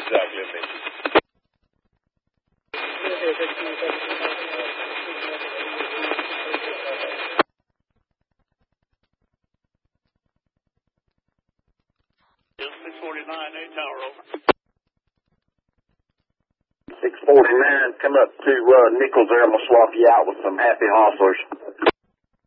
exactly, Mitch. Yes, 649, A Tower, over. 649, come up to Nichols there. I'm going to swap you out with some happy hostlers.